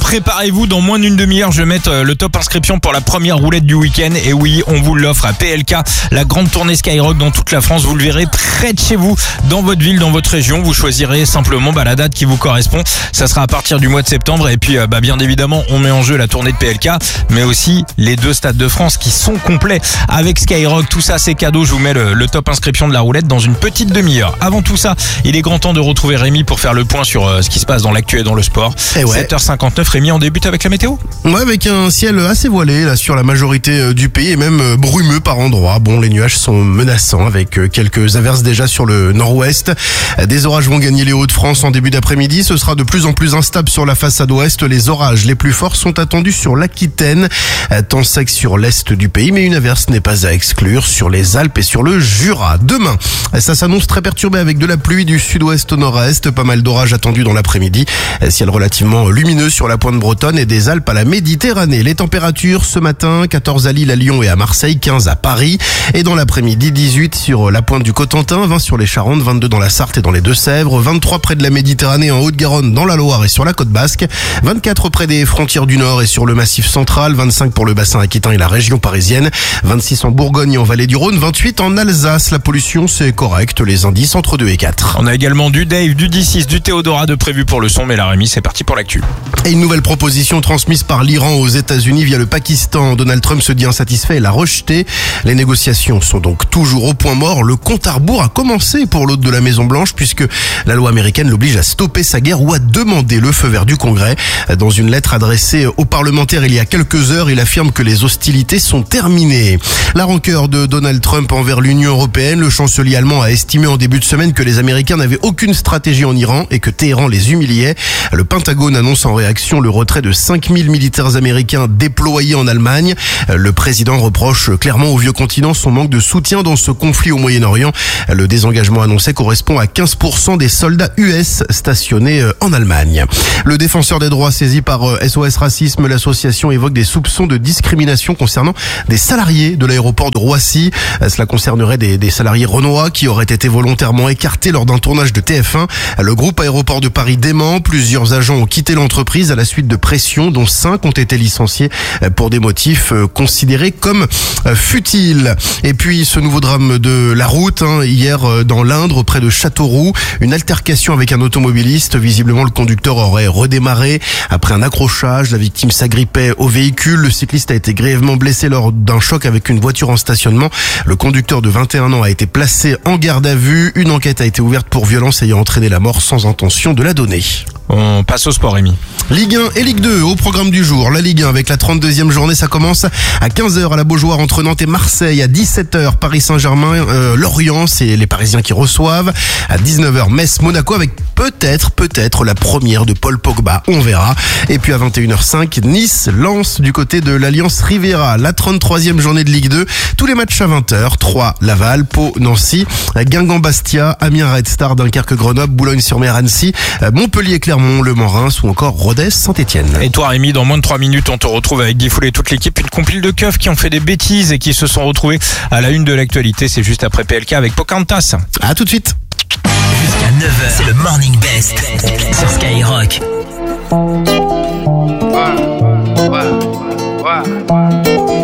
préparez-vous, dans moins d'une demi-heure, je vais mettre le top inscription pour la première roulette du week-end. Et oui, on vous l'offre à PLK, la grande tournée Skyrock dans toute la France. Vous le verrez près de chez vous, dans votre ville, dans votre région. Vous choisirez simplement la date qui vous correspond. Ça sera à partir du mois de septembre. Et puis, bien évidemment, on met en jeu la tournée de PLK, mais aussi les 2 stades de France qui sont complets avec Skyrock. Tout ça, c'est cadeau. Je vous mets le top inscription de la roulette dans une petite demi-heure. Avant tout ça, il est grand temps de retrouver Rémi pour faire le point sur ce qui se passe dans l'actu et dans le sport. 7h59, Rémi, on débute avec la météo. Ouais, avec un ciel assez voilé là sur la majorité du pays et même brumeux par endroits. Bon, les nuages sont menaçants avec quelques averses déjà sur le nord-ouest. Des orages vont gagner les Hauts-de-France en début d'après-midi. Ce sera de plus en plus instable sur la façade ouest. Les orages les plus forts sont attendus sur l'Aquitaine. Temps sec sur l'est du pays, mais une averse n'est pas à exclure sur les Alpes et sur le Jura. Demain, ça s'annonce très perturbé avec de la pluie du sud-ouest au nord-est. Pas mal d'orages attendus dans l'après-midi. Ciel relativement lumineux sur la pointe bretonne et des Alpes à la Méditerranée. Les températures ce matin, 14 à Lille, à Lyon et à Marseille, 15 à Paris. Et dans l'après-midi, 18 sur la pointe du Cotentin, 20 sur les Charentes, 22 dans la Sarthe et dans les Deux-Sèvres, 23 près de la Méditerranée en Haute-Garonne, dans la Loire et sur la côte basque, 24 près des frontières du Nord et sur le Massif central, 25 pour le bassin aquitain et la région parisienne, 26 en Bourgogne et en Vallée du Rhône, 28 en Alsace. La pollution, c'est correct, les indices entre 2 et 4. On a également du Dave, du D6, du Théodora de prévu pour le son, mais la Rémi, c'est parti pour l'actu. Et une nouvelle proposition transmise par l'Iran aux États-Unis via le Pakistan. Donald Trump se dit insatisfait et l'a rejeté. Les négociations sont donc toujours au point mort. Le compte à rebours a commencé pour l'hôte de la Maison-Blanche puisque la loi américaine l'oblige à stopper sa guerre ou à demander le feu vert du Congrès. Dans une lettre adressée aux parlementaires il y a quelques heures, il affirme que les hostilités sont terminées. La rancœur de Donald Trump envers l'Union européenne. Le chancelier allemand a estimé en début de semaine que les Américains n'avaient aucune stratégie en Iran et que Téhéran les humiliait. Le Pentagone annonce en réaction le retrait de 5000 militaires américains déployés en Allemagne. Le président reproche clairement au vieux continent son manque de soutien dans ce conflit au Moyen-Orient. Le désengagement annoncé correspond à 15% des soldats US stationnés en Allemagne. Le défenseur des droits saisi par SOS Racisme, l'association évoque des soupçons de discrimination concernant des salariés de l'aéroport de Roissy. Cela concernerait des salariés renois qui auraient été volontairement écartés lors d'un tournage de TF1. Le groupe Aéroport de Paris dément. Plusieurs agents ont quitté l'entreprise à la suite de pressions, dont 5 ont été licenciés pour des motifs considérés comme futiles. Et puis ce nouveau drame de la route, hier dans l'Indre, près de Châteauroux, une altercation avec un automobiliste. Visiblement, le conducteur aurait redémarré après un accrochage. La victime s'agrippait au véhicule. Le cycliste a été grièvement blessé lors d'un choc avec une voiture en stationnement. Le conducteur de 21 ans a été placé en garde à vue. Une enquête a été ouverte pour violence ayant entraîné la mort sans intention de la donner. On passe au sport, Rémi. Ligue 1 et Ligue 2 au programme du jour. La Ligue 1 avec la 32e journée, ça commence à 15h à la Beaujoire entre Nantes et Marseille. À 17h, Paris Saint-Germain, Lorient, c'est les Parisiens qui reçoivent. À 19h, Metz, Monaco avec peut-être la première de Paul Pogba. On verra. Et puis à 21h05, Nice, Lens du côté de l'Alliance Riviera. La 33e journée de Ligue 2. Tous les matchs à 20h. 3, Laval, Pau, Nancy, Guingamp, Bastia, Amiens, Red Star, Dunkerque, Grenoble, Boulogne-sur-Mer, Annecy, Montpellier, Clermont, Le Mans, Reims ou encore Rodez, Saint-Etienne. Et toi, Rémi, dans moins de 3 minutes, on te retrouve avec Diffoul et toute l'équipe. Une compile de keufs qui ont fait des bêtises et qui se sont retrouvés à la une de l'actualité. C'est juste après PLK avec Pocahontas. À tout de suite. Jusqu'à 9h, c'est le Morning Best sur Skyrock. Ouais.